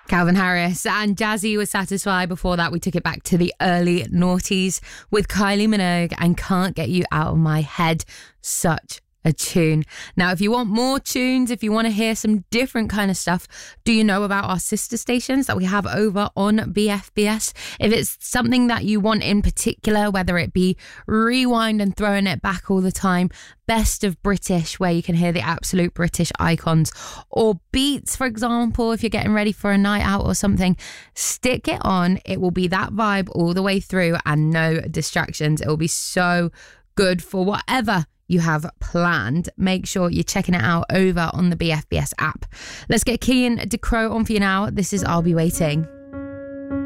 Calvin Harris and Jazzy was Satisfied. Before that, we took it back to the early noughties with Kylie Minogue and Can't Get You Out of My Head. Such a tune. Now, if you want more tunes, if you want to hear some different kind of stuff, do you know about our sister stations that we have over on BFBS? If it's something that you want in particular, whether it be rewind and throwing it back all the time, Best of British, where you can hear the absolute British icons, or beats, for example, if you're getting ready for a night out or something, stick it on. It will be that vibe all the way through and no distractions. It will be so good for whatever you have planned. Make sure you're checking it out over on the BFBS app. Let's get Kian DeCrow on for you now. This is I'll Be Waiting.